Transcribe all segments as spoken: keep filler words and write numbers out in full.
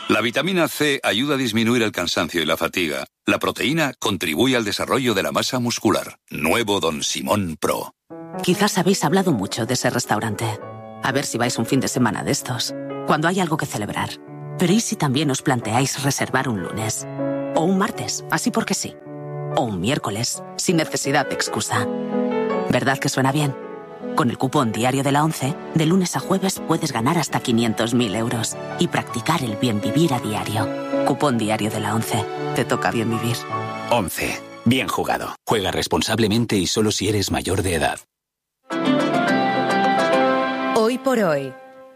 La vitamina C ayuda a disminuir el cansancio y la fatiga. La proteína contribuye al desarrollo de la masa muscular. Nuevo Don Simón Pro. Quizás habéis hablado mucho de ese restaurante. A ver si vais un fin de semana de estos, cuando hay algo que celebrar. Pero ¿y si también os planteáis reservar un lunes? O un martes, así porque sí. O un miércoles, sin necesidad de excusa. ¿Verdad que suena bien? Con el cupón diario de la ONCE, de lunes a jueves puedes ganar hasta quinientos mil euros y practicar el bien vivir a diario. Cupón diario de la ONCE. Te toca bien vivir. ONCE. Bien jugado. Juega responsablemente y solo si eres mayor de edad. Hoy por hoy.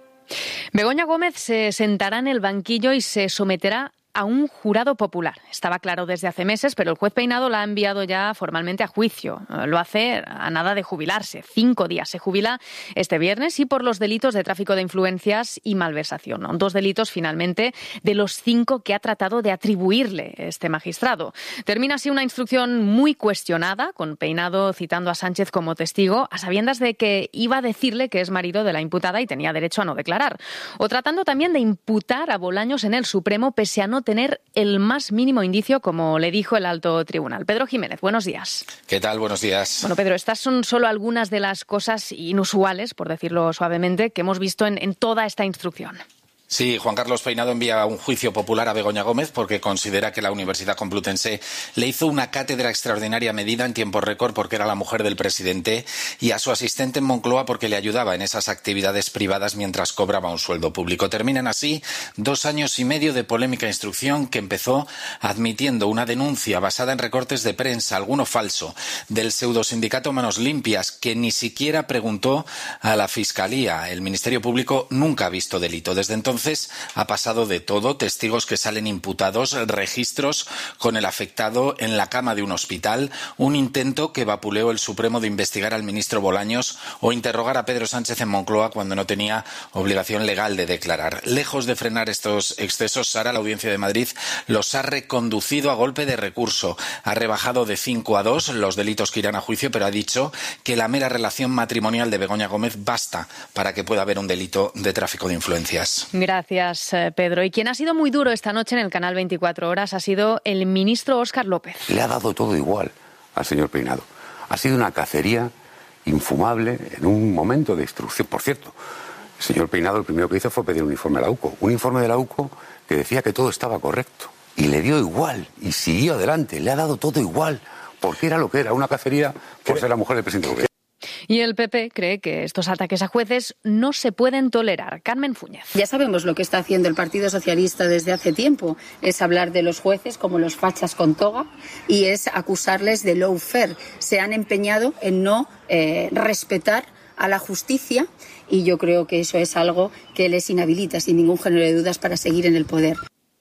Begoña Gómez se sentará en el banquillo y se someterá a un jurado popular. Estaba claro desde hace meses, pero el juez Peinado la ha enviado ya formalmente a juicio. Lo hace a nada de jubilarse. Cinco días. Se jubila este viernes y por los delitos de tráfico de influencias y malversación. Dos delitos, finalmente, de los cinco que ha tratado de atribuirle este magistrado. Termina así una instrucción muy cuestionada, con Peinado citando a Sánchez como testigo, a sabiendas de que iba a decirle que es marido de la imputada y tenía derecho a no declarar. O tratando también de imputar a Bolaños en el Supremo, pese a no tener el más mínimo indicio, como le dijo el alto tribunal. Pedro Jiménez, buenos días. ¿Qué tal? Buenos días. Bueno, Pedro, estas son solo algunas de las cosas inusuales, por decirlo suavemente, que hemos visto en, en toda esta instrucción. Sí, Juan Carlos Peinado envía a un juicio popular a Begoña Gómez porque considera que la Universidad Complutense le hizo una cátedra extraordinaria medida en tiempo récord porque era la mujer del presidente, y a su asistente en Moncloa porque le ayudaba en esas actividades privadas mientras cobraba un sueldo público. Terminan así dos años y medio de polémica instrucción que empezó admitiendo una denuncia basada en recortes de prensa, alguno falso, del pseudosindicato Manos Limpias, que ni siquiera preguntó a la Fiscalía. El Ministerio Público nunca ha visto delito. Desde entonces ha pasado de todo: testigos que salen imputados, registros con el afectado en la cama de un hospital, un intento que vapuleó el Supremo de investigar al ministro Bolaños o interrogar a Pedro Sánchez en Moncloa cuando no tenía obligación legal de declarar. Lejos de frenar estos excesos, Sara, la Audiencia de Madrid, los ha reconducido a golpe de recurso. Ha rebajado de cinco a dos los delitos que irán a juicio, pero ha dicho que la mera relación matrimonial de Begoña Gómez basta para que pueda haber un delito de tráfico de influencias. Gracias, Pedro. Y quien ha sido muy duro esta noche en el canal veinticuatro horas ha sido el ministro Óscar López. Le ha dado todo igual al señor Peinado. Ha sido una cacería infumable en un momento de instrucción. Por cierto, el señor Peinado lo primero que hizo fue pedir un informe a la UCO. Un informe de la UCO que decía que todo estaba correcto. Y le dio igual. Y siguió adelante. Le ha dado todo igual. Porque era lo que era, una cacería por ser la mujer del presidente. Y el P P cree que estos ataques a jueces no se pueden tolerar. Carmen Fúñez. Ya sabemos lo que está haciendo el Partido Socialista desde hace tiempo. Es hablar de los jueces como los fachas con toga y es acusarles de lawfare. Se han empeñado en no eh, respetar a la justicia y yo creo que eso es algo que les inhabilita sin ningún género de dudas para seguir en el poder.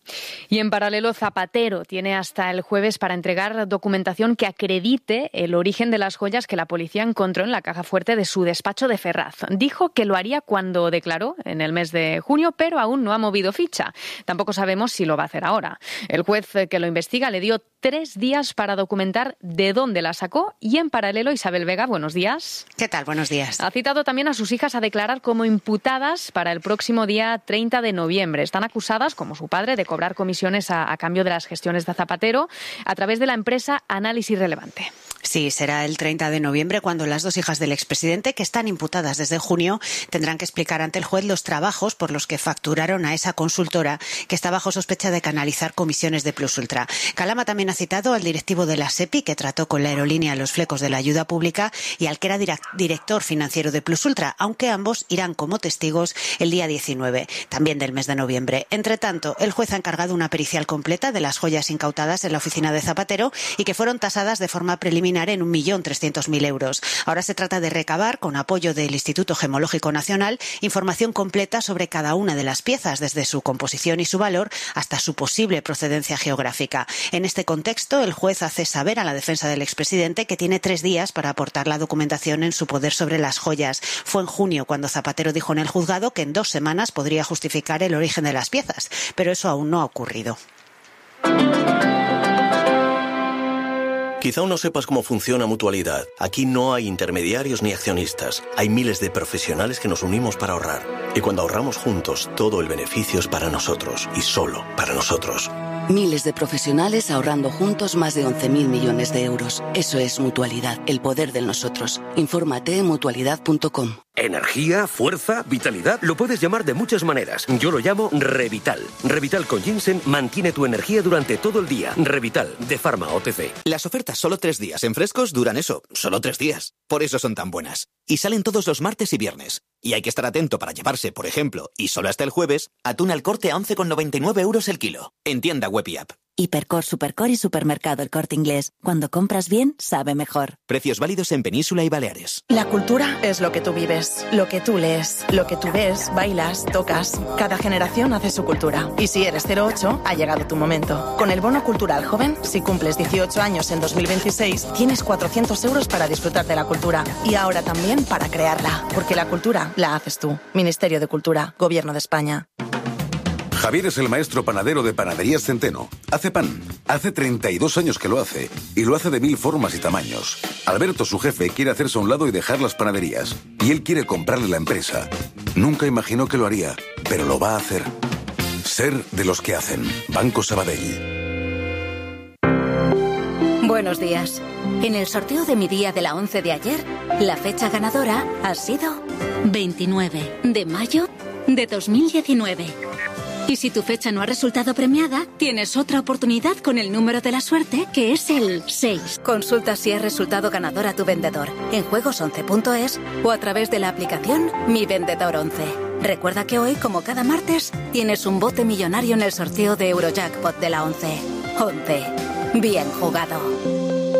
Y en paralelo, Zapatero tiene hasta el jueves para entregar documentación que acredite el origen de las joyas que la policía encontró en la caja fuerte de su despacho de Ferraz. Dijo que lo haría cuando declaró en el mes de junio, pero aún no ha movido ficha. Tampoco sabemos si lo va a hacer ahora. El juez que lo investiga le dio tres días para documentar de dónde la sacó y en paralelo, Isabel Vega, buenos días. ¿Qué tal? Buenos días. Ha citado también a sus hijas a declarar como imputadas para el próximo día treinta de noviembre. Están acusadas, como su padre, de cobrar comisiones a, a cambio de las gestiones de Zapatero a través de la empresa Análisis Relevante. Sí, será el treinta de noviembre cuando las dos hijas del expresidente, que están imputadas desde junio, tendrán que explicar ante el juez los trabajos por los que facturaron a esa consultora que está bajo sospecha de canalizar comisiones de Plus Ultra. Calama también ha citado al directivo de la SEPI, que trató con la aerolínea los flecos de la ayuda pública, y al que era director financiero de Plus Ultra, aunque ambos irán como testigos el día diecinueve, también del mes de noviembre. Entre tanto, el juez ha encargado una pericial completa de las joyas incautadas en la oficina de Zapatero y que fueron tasadas de forma preliminar en un millón trescientos mil euros. Ahora se trata de recabar, con apoyo del Instituto Gemológico Nacional, información completa sobre cada una de las piezas, desde su composición y su valor hasta su posible procedencia geográfica. En este contexto, el juez hace saber a la defensa del expresidente que tiene tres días para aportar la documentación en su poder sobre las joyas. Fue en junio cuando Zapatero dijo en el juzgado que en dos semanas podría justificar el origen de las piezas, pero eso aún no ha ocurrido. Quizá aún no sepas cómo funciona Mutualidad. Aquí no hay intermediarios ni accionistas. Hay miles de profesionales que nos unimos para ahorrar. Y cuando ahorramos juntos, todo el beneficio es para nosotros y solo para nosotros. Miles de profesionales ahorrando juntos más de once mil millones de euros. Eso es Mutualidad, el poder del nosotros. Infórmate en mutualidad punto com. Energía, fuerza, vitalidad, lo puedes llamar de muchas maneras. Yo lo llamo Revital. Revital con ginseng mantiene tu energía durante todo el día. Revital, de Pharma O T C. Las ofertas solo tres días en frescos duran eso, solo tres días. Por eso son tan buenas. Y salen todos los martes y viernes. Y hay que estar atento para llevarse, por ejemplo, y solo hasta el jueves, atún al Corte a once con noventa y nueve euros el kilo. En tienda web y app. Hipercor, Supercor y Supermercado El Corte Inglés. Cuando compras bien, sabe mejor. Precios válidos en Península y Baleares. La cultura es lo que tú vives, lo que tú lees, lo que tú ves, bailas, tocas. Cada generación hace su cultura. Y si eres cero ocho, ha llegado tu momento. Con el Bono Cultural Joven, si cumples dieciocho años en dos mil veintiséis, tienes cuatrocientos euros para disfrutar de la cultura. Y ahora también para crearla. Porque la cultura la haces tú. Ministerio de Cultura, Gobierno de España. Javier es el maestro panadero de Panaderías Centeno. Hace pan. Hace treinta y dos años que lo hace. Y lo hace de mil formas y tamaños. Alberto, su jefe, quiere hacerse a un lado y dejar las panaderías. Y él quiere comprarle la empresa. Nunca imaginó que lo haría, pero lo va a hacer. Ser de los que hacen. Banco Sabadell. Buenos días. En el sorteo de mi día de la once de ayer, la fecha ganadora ha sido veintinueve de mayo de dos mil diecinueve. Y si tu fecha no ha resultado premiada, tienes otra oportunidad con el número de la suerte, que es el seis. Consulta si has resultado ganador a tu vendedor en juegos once punto es o a través de la aplicación Mi Vendedor once. Recuerda que hoy, como cada martes, tienes un bote millonario en el sorteo de Eurojackpot de la once. once. Bien jugado.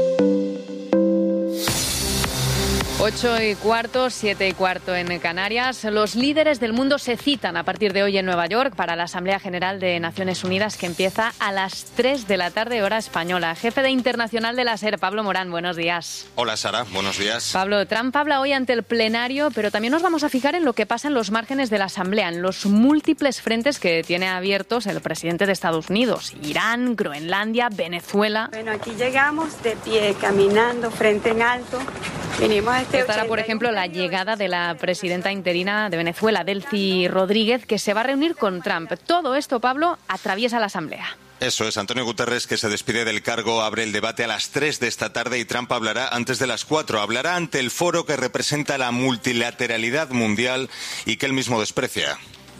Ocho y cuarto, siete y cuarto en Canarias. Los líderes del mundo se citan a partir de hoy en Nueva York para la Asamblea General de Naciones Unidas, que empieza a las tres de la tarde, hora española. Jefe de Internacional de la SER, Pablo Morán, buenos días. Hola, Sara, buenos días. Pablo, Trump habla hoy ante el plenario, pero también nos vamos a fijar en lo que pasa en los márgenes de la Asamblea, en los múltiples frentes que tiene abiertos el presidente de Estados Unidos. Irán, Groenlandia, Venezuela. Bueno, aquí llegamos de pie, caminando, frente en alto. Vinimos a este Estará, por ejemplo, la llegada de la presidenta interina de Venezuela, Delcy Rodríguez, que se va a reunir con Trump. Todo esto, Pablo, atraviesa la Asamblea. Eso es, Antonio Guterres, que se despide del cargo, abre el debate a las tres de esta tarde y Trump hablará antes de las cuatro. Hablará ante el foro que representa la multilateralidad mundial y que él mismo desprecia.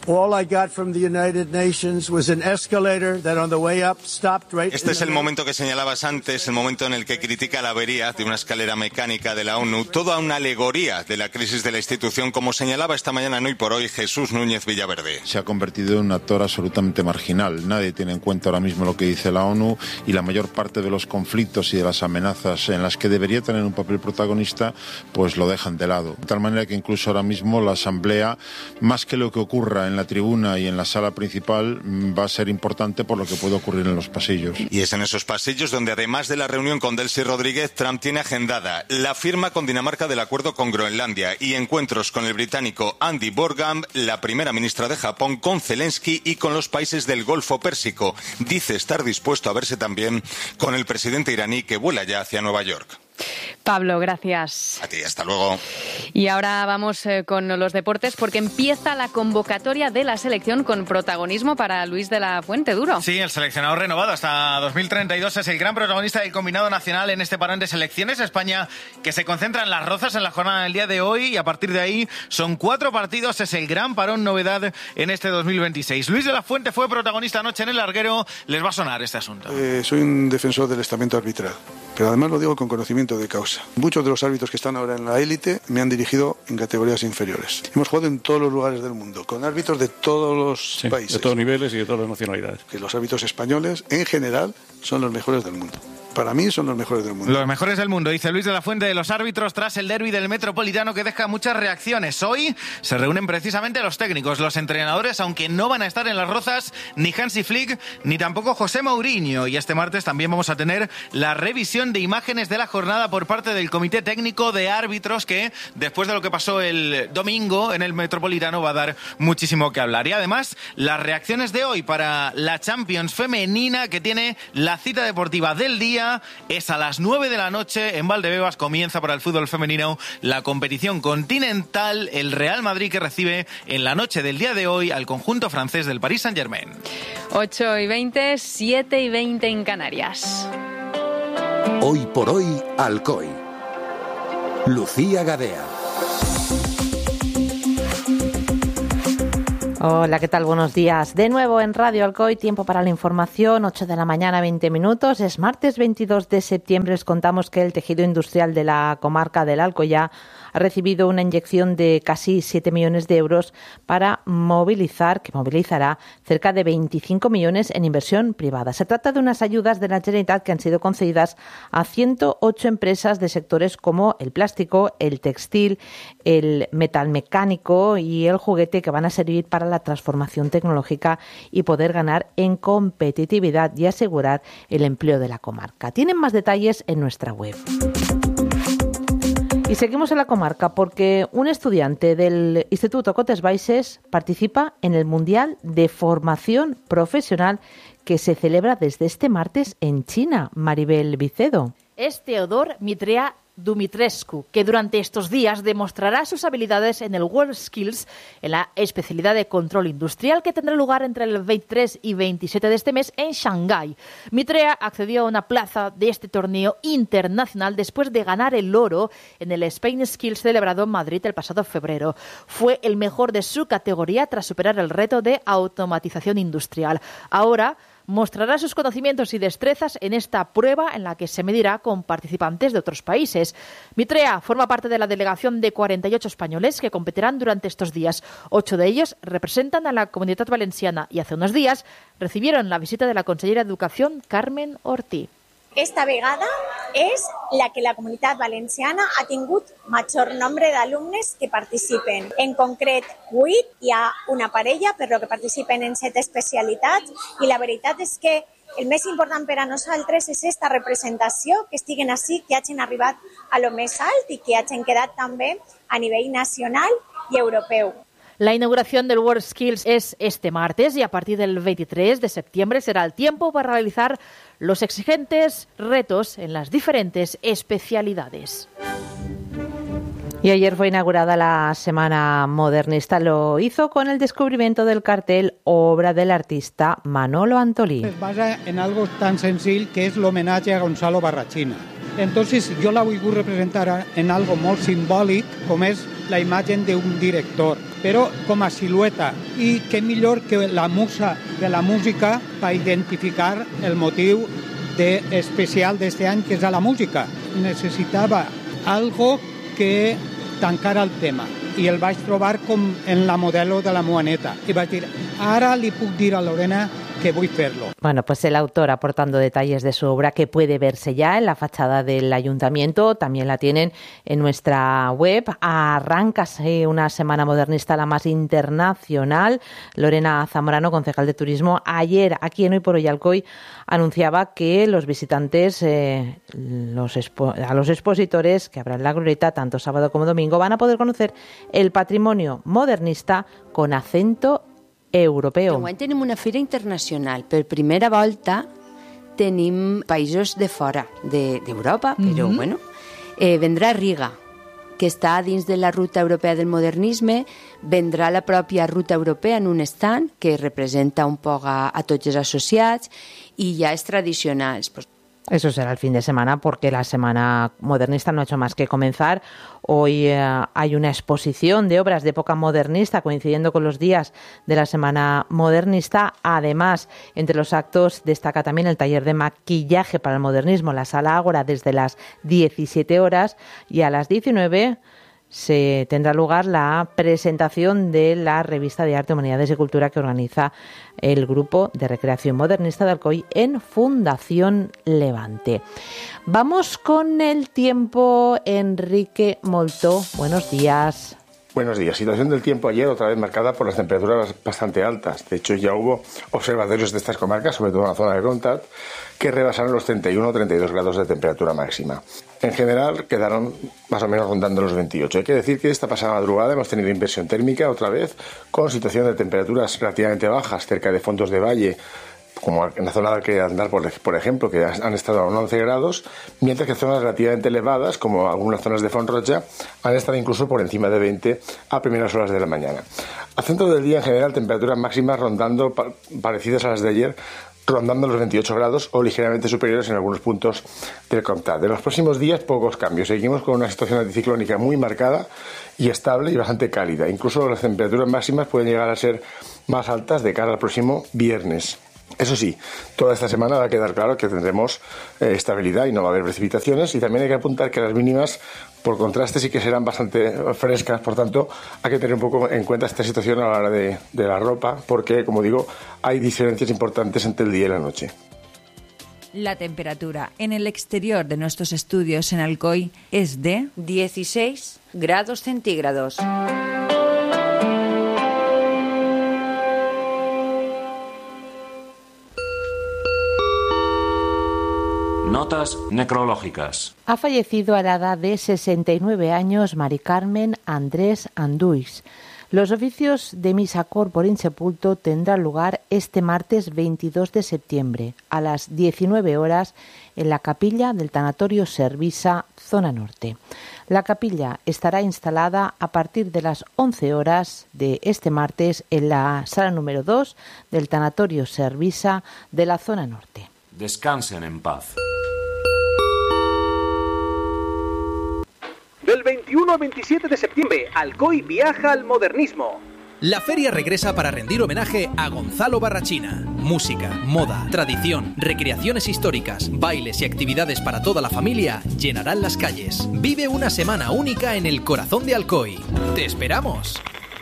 Este es el momento que señalabas antes, el momento en el que critica la avería de una escalera mecánica de la ONU, toda una alegoría de la crisis de la institución, como señalaba esta mañana en Hoy por Hoy Jesús Núñez Villaverde. Se ha convertido en un actor absolutamente marginal. Nadie tiene en cuenta ahora mismo lo que dice la ONU y la mayor parte de los conflictos y de las amenazas en las que debería tener un papel protagonista, pues lo dejan de lado. De tal manera que incluso ahora mismo la Asamblea, más que lo que ocurra en en la tribuna y en la sala principal, va a ser importante por lo que puede ocurrir en los pasillos. Y es en esos pasillos donde, además de la reunión con Delcy Rodríguez, Trump tiene agendada la firma con Dinamarca del acuerdo con Groenlandia y encuentros con el británico Andy Burnham, la primera ministra de Japón, con Zelensky y con los países del Golfo Pérsico. Dice estar dispuesto a verse también con el presidente iraní, que vuela ya hacia Nueva York. Pablo, gracias. A ti, hasta luego. Y ahora vamos eh, con los deportes, porque empieza la convocatoria de la selección con protagonismo para Luis de la Fuente Duro. Sí, el seleccionador renovado hasta dos mil treinta y dos es el gran protagonista del combinado nacional en este parón de selecciones. España, que se concentra en Las Rozas en la jornada del día de hoy, y a partir de ahí son cuatro partidos, es el gran parón novedad en este dos mil veintiséis. Luis de la Fuente fue protagonista anoche en el larguero, les va a sonar este asunto. Eh, soy un defensor del estamento arbitral, pero además lo digo con conocimiento de causa. Muchos de los árbitros que están ahora en la élite me han dirigido en categorías inferiores. Hemos jugado en todos los lugares del mundo, con árbitros de todos los sí, países. De todos niveles y de todas las nacionalidades. Que los árbitros españoles, en general, son los mejores del mundo. Para mí son los mejores del mundo. Los mejores del mundo, dice Luis de la Fuente de los árbitros tras el derbi del Metropolitano, que deja muchas reacciones. Hoy se reúnen precisamente los técnicos, los entrenadores, aunque no van a estar en Las Rozas ni Hansi Flick ni tampoco José Mourinho. Y este martes también vamos a tener la revisión de imágenes de la jornada por parte del Comité Técnico de Árbitros, que después de lo que pasó el domingo en el Metropolitano va a dar muchísimo que hablar. Y además las reacciones de hoy para la Champions femenina, que tiene la cita deportiva del día día es a las nueve de la noche. En Valdebebas comienza para el fútbol femenino la competición continental. El Real Madrid que recibe en la noche del día de hoy al conjunto francés del Paris Saint-Germain. ocho y veinte, siete y veinte en Canarias. Hoy por hoy, Alcoy. Lucía Gadea. Hola, ¿qué tal? Buenos días. De nuevo en Radio Alcoy, tiempo para la información, ocho de la mañana, veinte minutos. Es martes veintidós de septiembre. Les contamos que el tejido industrial de la comarca del Alcoyá ha recibido una inyección de casi siete millones de euros para movilizar, que movilizará cerca de veinticinco millones en inversión privada. Se trata de unas ayudas de la Generalitat que han sido concedidas a ciento ocho empresas de sectores como el plástico, el textil, el metalmecánico y el juguete, que van a servir para la transformación tecnológica y poder ganar en competitividad y asegurar el empleo de la comarca. Tienen más detalles en nuestra web. Y seguimos en la comarca porque un estudiante del Instituto Cotes Baixes participa en el Mundial de Formación Profesional que se celebra desde este martes en China. Maribel Vicedo. Es Teodor Mitrea Dumitrescu, que durante estos días demostrará sus habilidades en el WorldSkills, en la especialidad de control industrial que tendrá lugar entre el veintitrés y veintisiete de este mes en Shanghái. Mitrea accedió a una plaza de este torneo internacional después de ganar el oro en el Spain Skills celebrado en Madrid el pasado febrero. Fue el mejor de su categoría tras superar el reto de automatización industrial. Ahora mostrará sus conocimientos y destrezas en esta prueba en la que se medirá con participantes de otros países. Mitrea forma parte de la delegación de cuarenta y ocho españoles que competirán durante estos días. Ocho de ellos representan a la Comunitat Valenciana y hace unos días recibieron la visita de la consellera de Educación, Carmen Ortí. Esta vegada és la que la Comunitat Valenciana ha tingut major nombre d'alumnes que participen. En concret, vuit, hi ha una parella, però que participen en set especialitats, i la veritat és que el més important per a nosaltres és esta representació, que estiguen així, que hagin arribat a lo més alt i que hagin quedat també a nivell nacional i europeu. La inauguración del WorldSkills es este martes y a partir del veintitrés de septiembre será el tiempo para realizar los exigentes retos en las diferentes especialidades. Y ayer fue inaugurada la Semana Modernista. Lo hizo con el descubrimiento del cartel obra del artista Manolo Antolí. Se basa en algo tan sencillo que es el homenaje a Gonzalo Barrachina. Entonces yo la voy a representar en algo muy simbólico, como es la imagen de un director, pero como a silueta. Y qué mejor que la musa de la música para identificar el motivo de especial de este año, que es a la música. Necesitaba algo que tancara el tema i el vaig trobar com en la modelo de la Moaneta i vaig dir, ara li puc dir a Lorena que voy a hacerlo. Bueno, pues el autor aportando detalles de su obra que puede verse ya en la fachada del ayuntamiento, también la tienen en nuestra web. Arráncase una Semana Modernista, la más internacional. Lorena Zamorano, concejal de Turismo, ayer aquí en Hoy por Hoy Alcoy anunciaba que los visitantes, eh, los expo- a los expositores que habrá en la Glorieta, tanto sábado como domingo, van a poder conocer el patrimonio modernista con acento europeu. Enguany tenim una fira internacional. Per primera volta tenim països de fora d'Europa, de, però, mm-hmm. bueno, eh, vendrà Riga, que està dins de la ruta europea del modernisme, vendrà la pròpia ruta europea en un stand que representa un poc a, a tots els associats i ja és tradicionals. Pues, Eso será el fin de semana porque la Semana Modernista no ha hecho más que comenzar. Hoy eh, hay una exposición de obras de época modernista coincidiendo con los días de la Semana Modernista. Además, entre los actos destaca también el taller de maquillaje para el modernismo en la Sala Ágora desde las diecisiete horas y a las diecinueve se tendrá lugar la presentación de la revista de Arte, Humanidades y Cultura que organiza el Grupo de Recreación Modernista de Alcoy en Fundación Levante. Vamos con el tiempo. Enrique Moltó, buenos días. Buenos días. Situación del tiempo ayer otra vez marcada por las temperaturas bastante altas. De hecho, ya hubo observatorios de estas comarcas, sobre todo en la zona de Contat, que rebasaron los treinta y uno o treinta y dos grados de temperatura máxima. En general, quedaron más o menos rondando los veintiocho. Hay que decir que esta pasada madrugada hemos tenido inversión térmica otra vez, con situación de temperaturas relativamente bajas cerca de fondos de valle, como en la zona que andar, por, por ejemplo, que han estado a once grados, mientras que zonas relativamente elevadas, como algunas zonas de Fontrocha, han estado incluso por encima de veinte a primeras horas de la mañana. Al centro del día, en general, temperaturas máximas rondando pa- parecidas a las de ayer, rondando los veintiocho grados o ligeramente superiores en algunos puntos del Comtat. En los próximos días, pocos cambios. Seguimos con una situación anticiclónica muy marcada y estable y bastante cálida. Incluso las temperaturas máximas pueden llegar a ser más altas de cara al próximo viernes. Eso sí, toda esta semana va a quedar claro que tendremos eh, estabilidad y no va a haber precipitaciones, y también hay que apuntar que las mínimas, por contraste, sí que serán bastante frescas. Por tanto, hay que tener un poco en cuenta esta situación a la hora de, de la ropa, porque, como digo, hay diferencias importantes entre el día y la noche. La temperatura en el exterior de nuestros estudios en Alcoy es de dieciséis grados centígrados. Notas necrológicas. Ha fallecido a la edad de sesenta y nueve años Mari Carmen Andrés Anduix. Los oficios de misa corpore insepulto tendrán lugar este martes veintidós de septiembre a las diecinueve horas en la capilla del Tanatorio Servisa, zona norte. La capilla estará instalada a partir de las once horas de este martes en la sala número dos del Tanatorio Servisa de la zona norte. Descansen en paz. Del veintiuno al veintisiete de septiembre, Alcoy viaja al modernismo. La feria regresa para rendir homenaje a Gonzalo Barrachina. Música, moda, tradición, recreaciones históricas, bailes y actividades para toda la familia llenarán las calles. Vive una semana única en el corazón de Alcoy. ¡Te esperamos!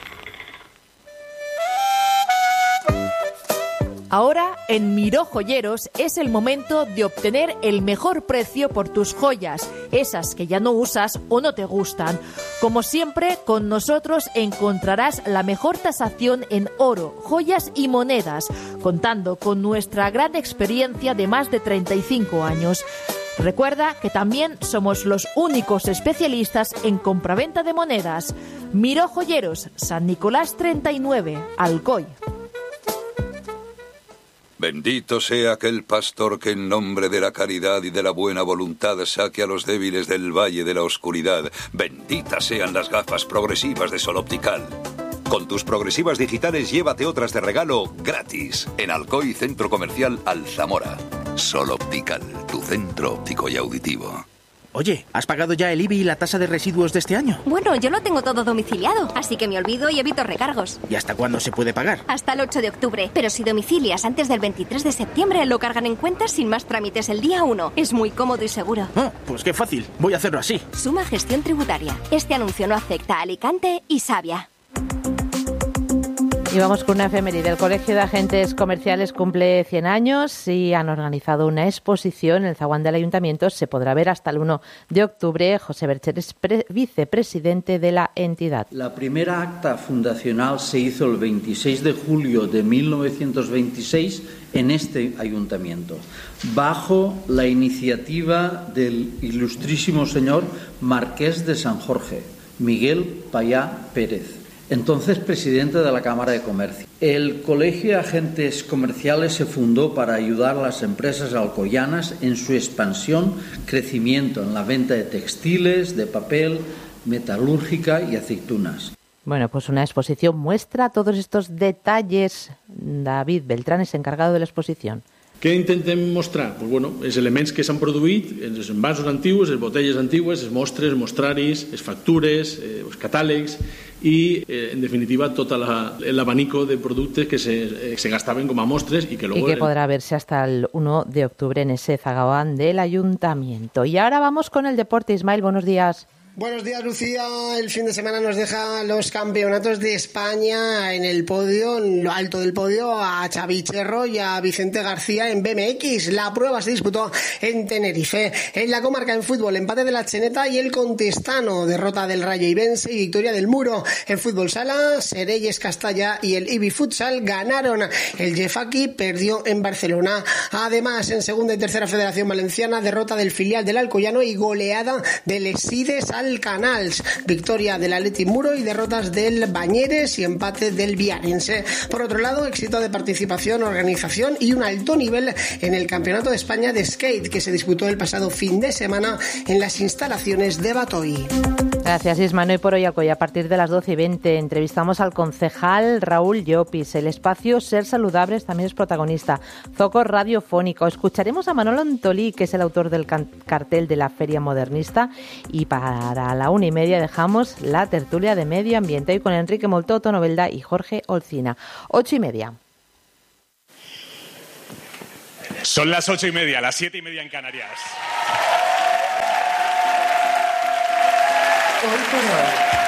Ahora, en Miró Joyeros es el momento de obtener el mejor precio por tus joyas, esas que ya no usas o no te gustan. Como siempre, con nosotros encontrarás la mejor tasación en oro, joyas y monedas, contando con nuestra gran experiencia de más de treinta y cinco años. Recuerda que también somos los únicos especialistas en compraventa de monedas. Miró Joyeros, San Nicolás treinta y nueve, Alcoy. Bendito sea aquel pastor que en nombre de la caridad y de la buena voluntad saque a los débiles del valle de la oscuridad. Benditas sean las gafas progresivas de Sol Optical. Con tus progresivas digitales llévate otras de regalo gratis en Alcoy Centro Comercial Alzamora. Sol Optical, tu centro óptico y auditivo. Oye, ¿has pagado ya el I B I y la tasa de residuos de este año? Bueno, yo lo tengo todo domiciliado, así que me olvido y evito recargos. ¿Y hasta cuándo se puede pagar? Hasta el ocho de octubre, pero si domicilias antes del veintitrés de septiembre lo cargan en cuentas sin más trámites el día uno. Es muy cómodo y seguro. Oh, pues qué fácil, voy a hacerlo así. Suma Gestión Tributaria. Este anuncio no afecta a Alicante y Savia. Y vamos con una efeméride. El Colegio de Agentes Comerciales cumple cien años y han organizado una exposición en el zaguán del Ayuntamiento. Se podrá ver hasta el uno de octubre. José Bercher es pre- vicepresidente de la entidad. La primera acta fundacional se hizo el veintiséis de julio de mil novecientos veintiséis en este Ayuntamiento, bajo la iniciativa del ilustrísimo señor Marqués de San Jorge, Miguel Payá Pérez, entonces presidente de la Cámara de Comercio. El Colegio de Agentes Comerciales se fundó para ayudar a las empresas alcoyanas en su expansión, crecimiento en la venta de textiles, de papel, metalúrgica y aceitunas. Bueno, pues una exposición muestra todos estos detalles. David Beltrán es encargado de la exposición. Què intentem mostrar? Pues bueno, els elements que s'han produït, els envasos antius, les botelles antigues, les mostres, mostraris, les factures, eh, els catàlegs i, eh, en definitiva, tot l'abanico de productes que se, eh, se gastaven com a mostres i que luego... Y que podrá verse hasta el uno de octubre en ese zaguán del Ayuntamiento. Y ahora vamos con el deporte. Ismael, buenos días. Buenos días, Lucía. El fin de semana nos deja los campeonatos de España en el podio, en lo alto del podio, a Xavi Cherro y a Vicente García en B M X. La prueba se disputó en Tenerife. En la comarca en fútbol, empate de la Cheneta y el Contestano, derrota del Rayo Ibense y victoria del Muro. En fútbol sala, Sereyes Castalla y el Ibi Futsal ganaron. El Jefaki perdió en Barcelona. Además, en segunda y tercera Federación Valenciana, derrota del filial del Alcoyano y goleada del Esides al al Canals, victoria del Athletic Muro y derrotas del Bañeres y empate del Viarense. Por otro lado, éxito de participación, organización y un alto nivel en el Campeonato de España de Skate que se disputó el pasado fin de semana en las instalaciones de Batoy. Gracias, Isma. No, y por hoy, Alcoy, a partir de las doce y veinte entrevistamos al concejal Raúl Llopis. El espacio Ser Saludables también es protagonista. Zoco radiofónico. Escucharemos a Manolo Antolí, que es el autor del can- cartel de la Feria Modernista. Y para la una y media dejamos la tertulia de medio ambiente, hoy con Enrique Moltoto, Novelda y Jorge Olcina. Ocho y media. Son las ocho y media, las siete y media en Canarias. Hoy por hoy.